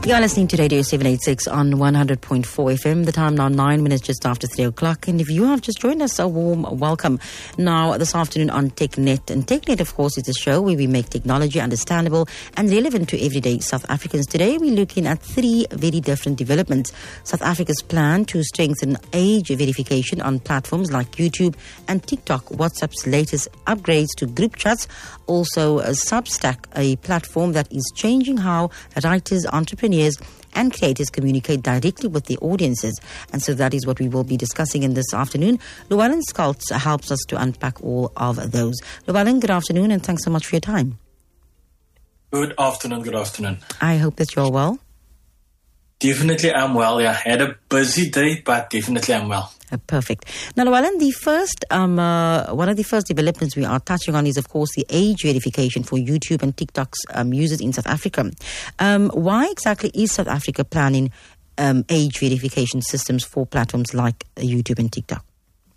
You're listening to Radio 786 on 100.4 FM. The time now 9 minutes just after 3 o'clock. And if you have just joined us, a warm welcome. Now, this afternoon on TechNet. And TechNet, of course, is a show where we make technology understandable and relevant to everyday South Africans. Today, we're looking at three very different developments. South Africa's plan to strengthen age verification on platforms like YouTube and TikTok. WhatsApp's latest upgrades to group chats. Also, Substack, a platform that is changing how writers, entrepreneurs, and creators communicate directly with their audiences. And so that is what we will be discussing in this afternoon. Llewellyn Schaltz helps us to unpack all of those. Llewellyn, good afternoon, and thanks so much for your time. Good afternoon. I hope that you're well. Definitely I'm well, yeah. Had a busy day, but definitely I'm well. Perfect. Now, Llewellyn, the first, one of the first developments we are touching on is, of course, the age verification for YouTube and TikTok's users in South Africa. Why exactly is South Africa planning age verification systems for platforms like YouTube and TikTok?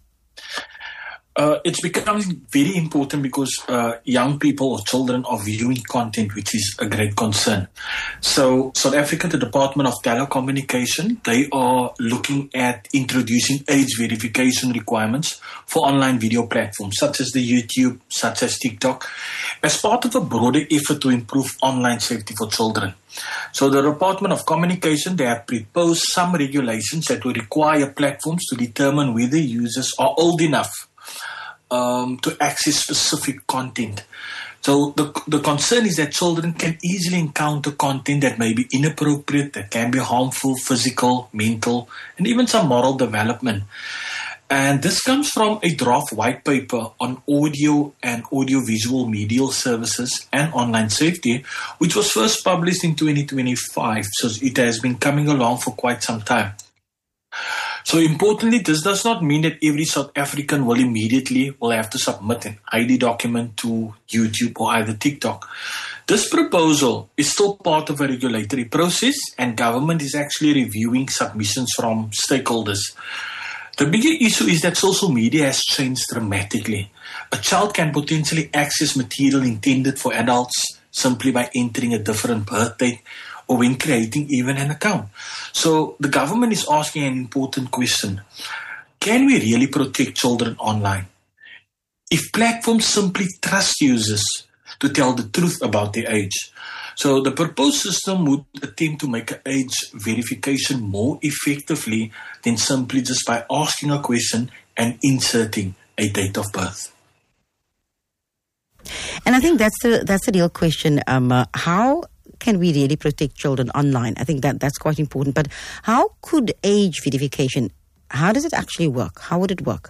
It's becoming very important because young people or children are viewing content, which is a great concern. So South Africa, the Department of Telecommunication, they are looking at introducing age verification requirements for online video platforms such as the YouTube, such as TikTok, as part of a broader effort to improve online safety for children. So the Department of Communication, they have proposed some regulations that will require platforms to determine whether users are old enough to access specific content. So the concern is that children can easily encounter content that may be inappropriate, that can be harmful, physical, mental, and even some moral development. And this comes from a draft white paper on audio and audiovisual media services and online safety, which was first published in 2025. So it has been coming along for quite some time. So importantly, this does not mean that every South African will have to submit an ID document to YouTube or either TikTok. This proposal is still part of a regulatory process, and government is actually reviewing submissions from stakeholders. The bigger issue is that social media has changed dramatically. A child can potentially access material intended for adults simply by entering a different birth date or when creating even an account. So the government is asking an important question. Can we really protect children online? If platforms simply trust users to tell the truth about their age. So the proposed system would attempt to make age verification more effectively than simply just by asking a question and inserting a date of birth. And I think that's the real question. How can we really protect children online? I think that's quite important. But how could age verification, how does it actually work? How would it work?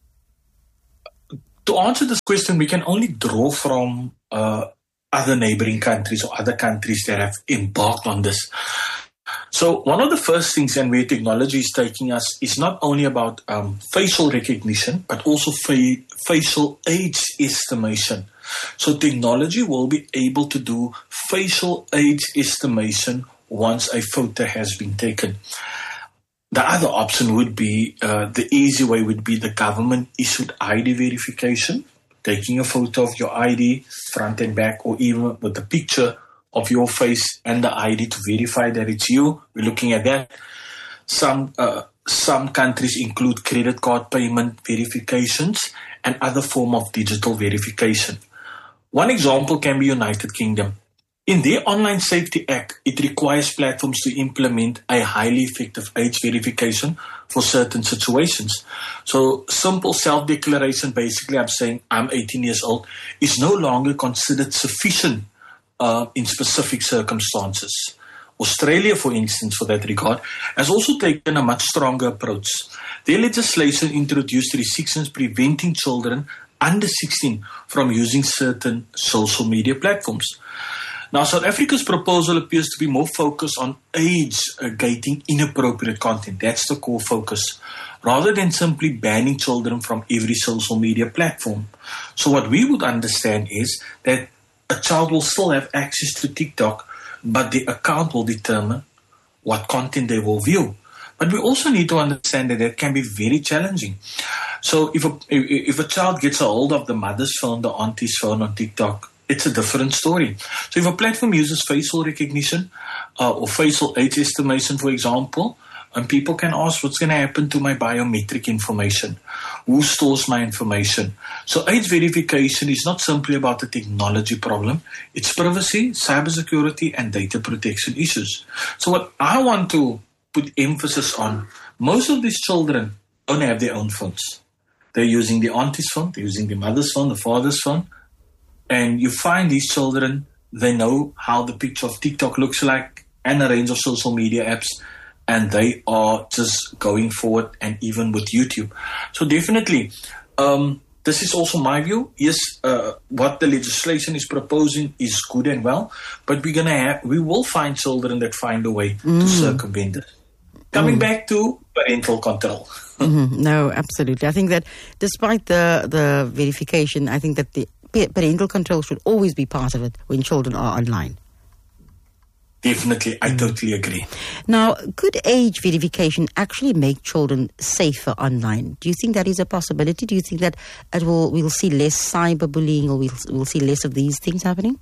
To answer this question, we can only draw from other neighboring countries or other countries that have embarked on this. So one of the first things and where technology is taking us is not only about facial recognition, but also facial age estimation. So technology will be able to do facial age estimation once a photo has been taken. The other option would be, the easy way would be the government issued ID verification, taking a photo of your ID front and back, or even with a picture of your face and the ID to verify that it's you. We're looking at that. Some countries include credit card payment verifications and other form of digital verification. One example can be United Kingdom. In their Online Safety Act, it requires platforms to implement a highly effective age verification for certain situations. So simple self-declaration, basically I'm saying I'm 18 years old, is no longer considered sufficient in specific circumstances. Australia, for instance, for that regard, has also taken a much stronger approach. Their legislation introduced restrictions preventing children under 16 from using certain social media platforms. Now, South Africa's proposal appears to be more focused on age-gating inappropriate content. That's the core focus, rather than simply banning children from every social media platform. So what we would understand is that a child will still have access to TikTok, but the account will determine what content they will view. But we also need to understand that can be very challenging. So if a child gets a hold of the mother's phone, the auntie's phone on TikTok, it's a different story. So if a platform uses facial recognition, or facial age estimation, for example. And people can ask, what's going to happen to my biometric information? Who stores my information? So age verification is not simply about a technology problem. It's privacy, cybersecurity, and data protection issues. So what I want to put emphasis on, most of these children don't have their own phones. They're using the auntie's phone, they're using the mother's phone, the father's phone. And you find these children, they know how the picture of TikTok looks like and a range of social media apps. And they are just going forward, and even with YouTube. So definitely, this is also my view. Yes, what the legislation is proposing is good and well, but we will find children that find a way to circumvent it. Coming back to parental control. No, absolutely. I think that despite the verification, I think that the parental control should always be part of it when children are online. Definitely, I totally agree. Now, could age verification actually make children safer online? Do you think that is a possibility? Do you think that we'll see less cyberbullying, or we'll see less of these things happening?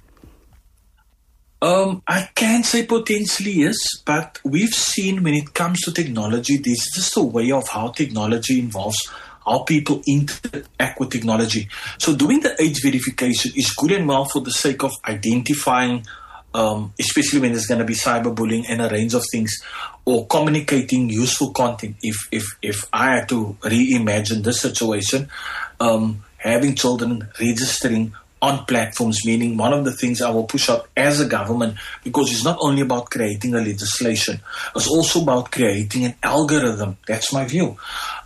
I can say potentially yes, but we've seen when it comes to technology, this is just a way of how technology involves how people interact with technology. So doing the age verification is good and well for the sake of identifying, especially when there's going to be cyberbullying and a range of things, or communicating useful content. If I had to reimagine this situation, having children registering on platforms, meaning one of the things I will push up as a government, because it's not only about creating a legislation, it's also about creating an algorithm. That's my view.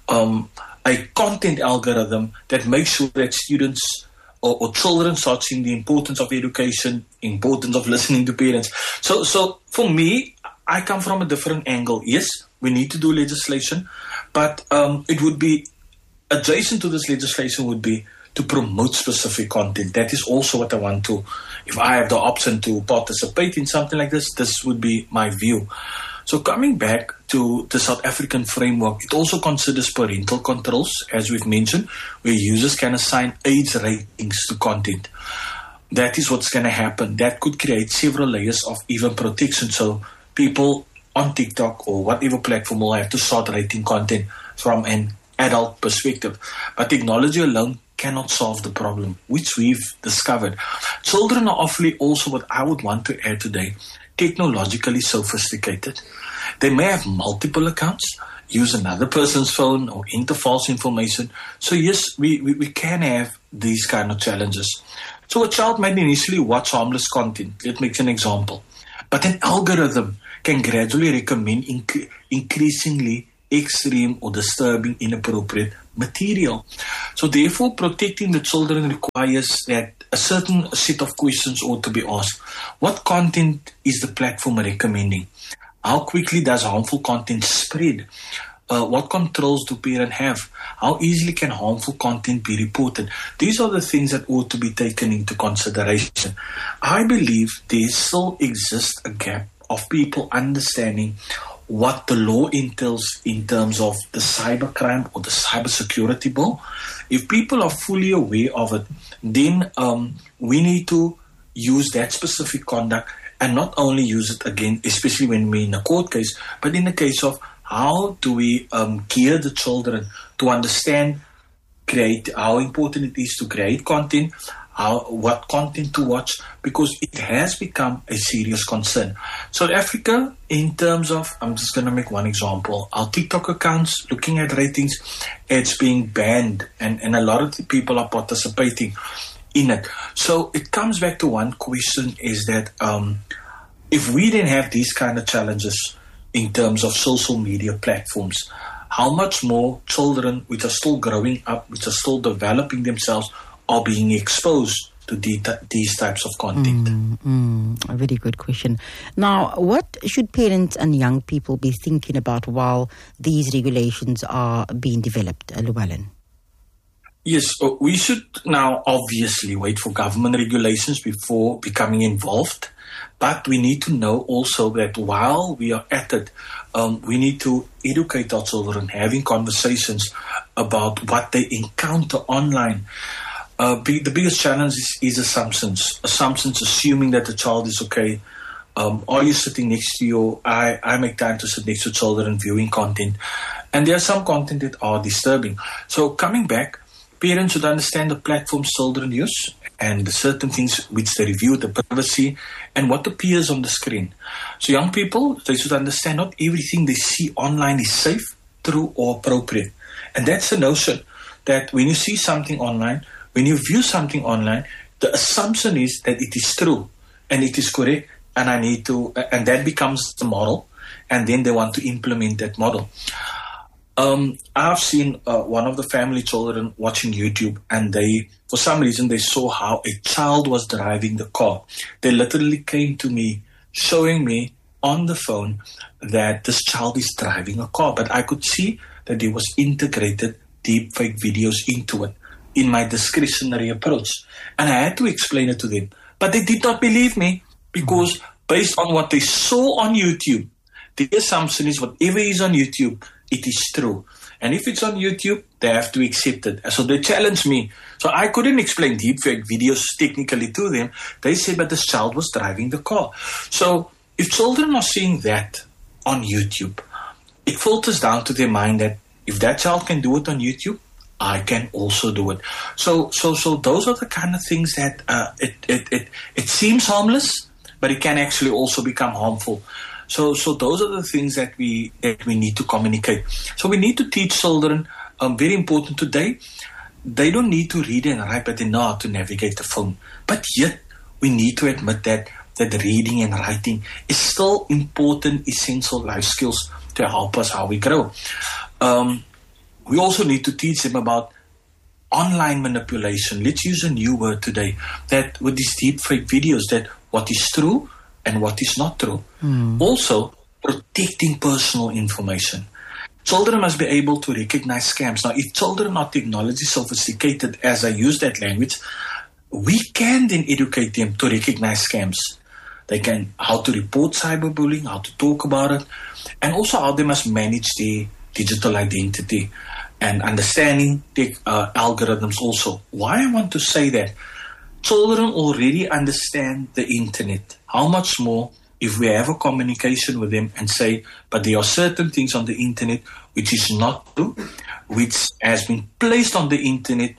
A content algorithm that makes sure that students or children start seeing the importance of education, importance of listening to parents. So for me, I come from a different angle. Yes, we need to do legislation, but it would be adjacent to this legislation would be to promote specific content. That is also what I want to, if I have the option to participate in something like this, this would be my view. So coming back to the South African framework, it also considers parental controls, as we've mentioned, where users can assign age ratings to content. That is what's going to happen. That could create several layers of even protection. So people on TikTok or whatever platform will have to start rating content from an adult perspective. But technology alone cannot solve the problem, which we've discovered. Children are awfully also, what I would want to add today, technologically sophisticated. They may have multiple accounts, use another person's phone, or enter false information. So yes, we can have these kind of challenges. So a child might initially watch harmless content. Let's make an example. But an algorithm can gradually recommend increasingly extreme or disturbing, inappropriate material. So therefore, protecting the children requires that a certain set of questions ought to be asked. What content is the platform recommending? How quickly does harmful content spread? What controls do parents have? How easily can harmful content be reported? These are the things that ought to be taken into consideration. I believe there still exists a gap of people understanding what the law entails in terms of the cybercrime or the cybersecurity bill. If people are fully aware of it, then we need to use that specific conduct and not only use it again, especially when we're in a court case, but in the case of how do we gear the children to understand, how important it is to create content, what content to watch, because it has become a serious concern. South Africa, in terms of, I'm just going to make one example, our TikTok accounts, looking at ratings, it's being banned, and a lot of the people are participating in it. So it comes back to one question, is that if we didn't have these kind of challenges in terms of social media platforms, how much more children which are still growing up, which are still developing themselves, are being exposed to these types of content? A very good question. Now, what should parents and young people be thinking about while these regulations are being developed, Llewellyn? Yes, we should now obviously wait for government regulations before becoming involved. But we need to know also that while we are at it, we need to educate our children, having conversations about what they encounter online. The biggest challenge is assumptions. Assumptions, assuming that the child is okay. Are you sitting next to you? I make time to sit next to children viewing content. And there are some content that are disturbing. So coming back, parents should understand the platforms children use and the certain things which they review, the privacy, and what appears on the screen. So young people, they should understand not everything they see online is safe, true, or appropriate. And that's the notion that when you see something online, when you view something online, the assumption is that it is true and it is correct, and and that becomes the model, and then they want to implement that model. I've seen one of the family children watching YouTube, and for some reason, they saw how a child was driving the car. They literally came to me, showing me on the phone that this child is driving a car, but I could see that there was integrated deepfake videos into it in my discretionary approach. And I had to explain it to them. But they did not believe me because based on what they saw on YouTube, the assumption is whatever is on YouTube, it is true. And if it's on YouTube, they have to accept it. So they challenged me. So I couldn't explain deepfake videos technically to them. They said, but this child was driving the car. So if children are seeing that on YouTube, it filters down to their mind that if that child can do it on YouTube, I can also do it. So those are the kind of things that it seems harmless, but it can actually also become harmful. So those are the things that we need to communicate. So we need to teach children. Very important today. They don't need to read and write, but they know how to navigate the phone. But yet we need to admit that reading and writing is still important, essential life skills to help us how we grow. We also need to teach them about online manipulation. Let's use a new word today, that with these deepfake videos, that what is true and what is not true. Also, protecting personal information. Children must be able to recognize scams. Now, if children are technology sophisticated, as I use that language, we can then educate them to recognize scams. They can, how to report cyberbullying, how to talk about it, and also how they must manage their digital identity and understanding the algorithms also. Why I want to say that? Children already understand the internet. How much more if we have a communication with them and say, but there are certain things on the internet which is not true, which has been placed on the internet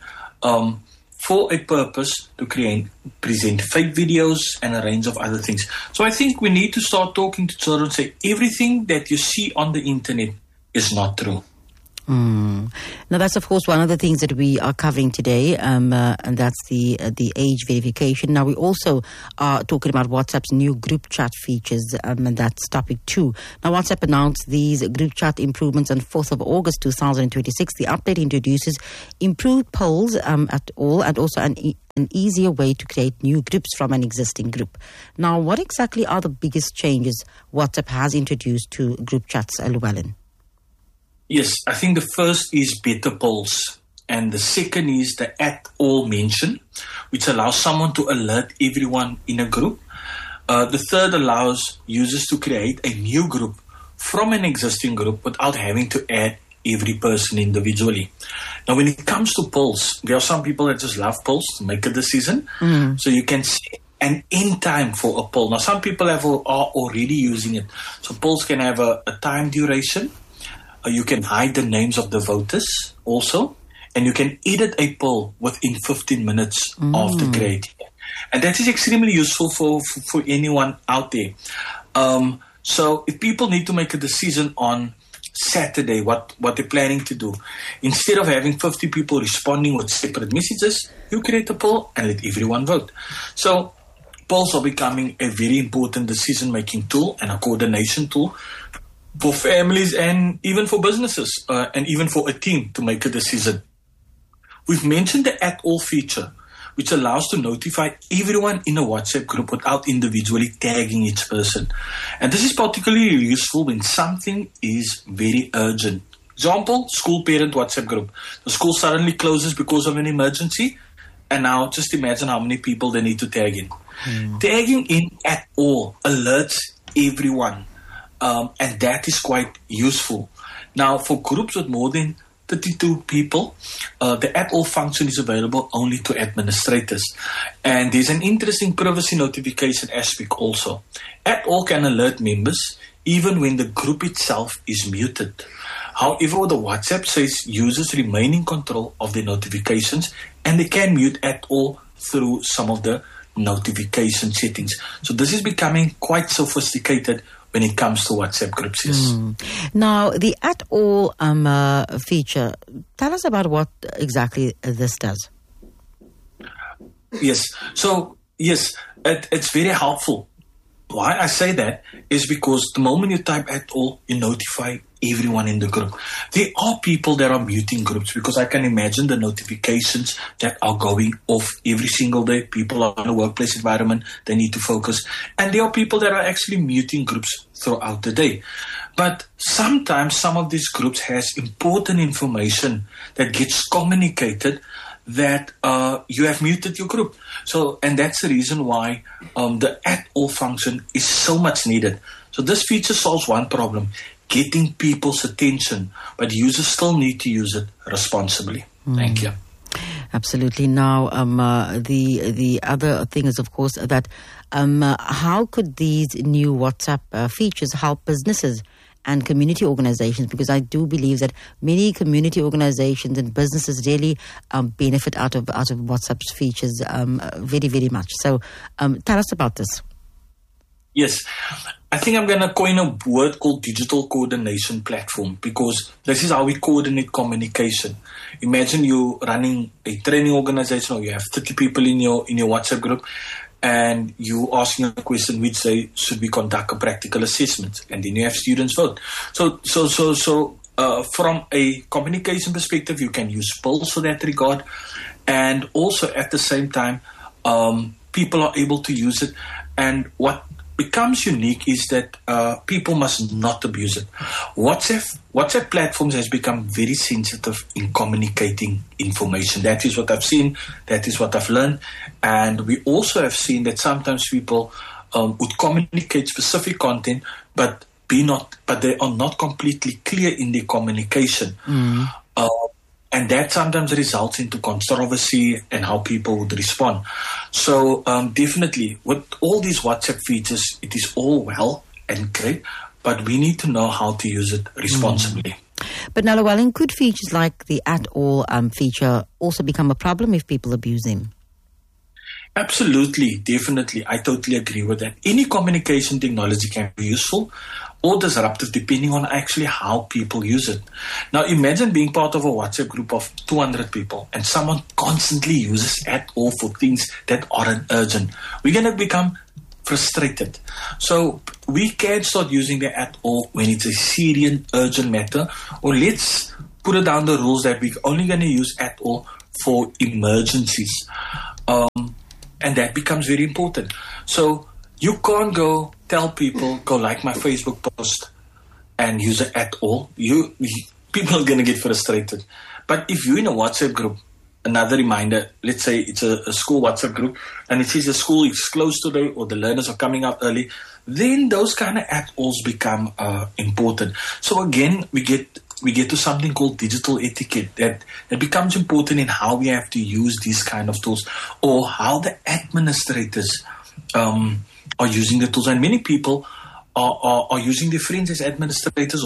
for a purpose to present fake videos and a range of other things. So I think we need to start talking to children, say everything that you see on the internet is not true. Now, that's, of course, one of the things that we are covering today, and that's the age verification. Now, we also are talking about WhatsApp's new group chat features, and that's topic 2. Now, WhatsApp announced these group chat improvements on 4th of August 2026. The update introduces improved polls at all, and also an easier way to create new groups from an existing group. Now, what exactly are the biggest changes WhatsApp has introduced to group chats, Llewellyn? Yes, I think the first is better polls, and the second is the @all mention, which allows someone to alert everyone in a group. The third allows users to create a new group from an existing group without having to add every person individually. Now, when it comes to polls, there are some people that just love polls to make a decision. So you can set an end time for a poll. Now, some people are already using it. So polls can have a time duration. You can hide the names of the voters also, and you can edit a poll within 15 minutes after creating it. And that is extremely useful for anyone out there. So if people need to make a decision on Saturday, what they're planning to do, instead of having 50 people responding with separate messages, you create a poll and let everyone vote. So polls are becoming a very important decision-making tool and a coordination tool for families and even for businesses and even for a team to make a decision. We've mentioned the @all feature, which allows to notify everyone in a WhatsApp group without individually tagging each person. And this is particularly useful when something is very urgent. Example, school parent WhatsApp group. The school suddenly closes because of an emergency, and now just imagine how many people they need to tag in. Tagging in @all alerts everyone. And that is quite useful. Now, for groups with more than 32 people, the at all function is available only to administrators. And there's an interesting privacy notification aspect also. At all can alert members even when the group itself is muted. However, the WhatsApp says users remain in control of their notifications and they can mute at all through some of the notification settings. So this is becoming quite sophisticated when it comes to WhatsApp groups. Yes. Now, the at all feature, tell us about what exactly this does. Yes. So, yes, it's very helpful. Why I say that is because the moment you type at all, you notify everyone in the group. There are people that are muting groups because I can imagine the notifications that are going off every single day. People are in a workplace environment, they need to focus. And there are people that are actually muting groups throughout the day. But sometimes some of these groups has important information that gets communicated that you have muted your group. So, and that's the reason why the at all function is so much needed. So this feature solves one problem, getting people's attention, but users still need to use it responsibly. Thank you. Absolutely. Now, the other thing is, of course, that how could these new WhatsApp features help businesses and community organizations? Because I do believe that many community organizations and businesses really benefit out of WhatsApp's features very, very much. So tell us about this. Yes. I think I'm going to coin a word called digital coordination platform because this is how we coordinate communication. Imagine you running a training organization or you have 30 people in your WhatsApp group and you asking a question which say, should we conduct a practical assessment? And then you have students vote. So from a communication perspective, you can use polls for that regard. And also at the same time, people are able to use it. And what becomes unique is that people must not abuse it. WhatsApp platforms has become very sensitive in communicating information. That is what I've seen. That is what I've learned. And we also have seen that sometimes people would communicate specific content, but they are not completely clear in their communication. And that sometimes results into controversy and how people would respond. So definitely, with all these WhatsApp features, it is all well and great, but we need to know how to use it responsibly. But now, Llewellyn, could features like the at all feature also become a problem if people abuse them? Absolutely, definitely. I totally agree with that. Any communication technology can be useful or disruptive depending on actually how people use it. Now imagine being part of a WhatsApp group of 200 people and someone constantly uses at all for things that aren't urgent. We're going to become frustrated. So we can start using the at all when it's a serious, urgent matter, or let's put it down the rules that we're only going to use at all for emergencies. And that becomes very important. So you can't go tell people, go like my Facebook post and use it at all. People are going to get frustrated. But if you're in a WhatsApp group, another reminder, let's say it's a school WhatsApp group and it says the school is closed today or the learners are coming out early, then those kind of at alls become important. So again, we get to something called digital etiquette that becomes important in how we have to use these kind of tools or how the administrators are using the tools. And many people are using their friends as administrators